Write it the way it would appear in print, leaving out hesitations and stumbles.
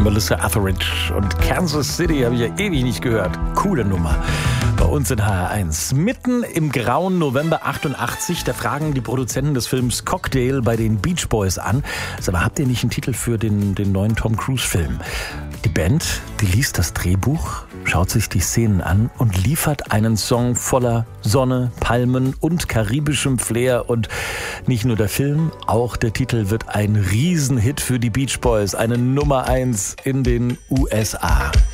Melissa Etheridge und Kansas City habe ich ja ewig nicht gehört. Coole Nummer. Bei uns in HR1. Mitten im grauen November 88, da fragen die Produzenten des Films Cocktail bei den Beach Boys an. Sag mal, habt ihr nicht einen Titel für den neuen Tom Cruise-Film? Die Band, die liest das Drehbuch, schaut sich die Szenen an und liefert einen Song voller Sonne, Palmen und karibischem Flair. Und nicht nur der Film, auch der Titel wird ein Riesenhit für die Beach Boys, eine Nummer 1 in den USA.